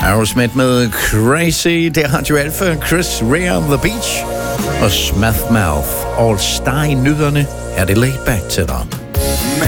Aerosmith med Crazy. Det er Radio Alpha, Chris Rea on the Beach og Smash Mouth. All Star i nyhederne er det laid back til dig.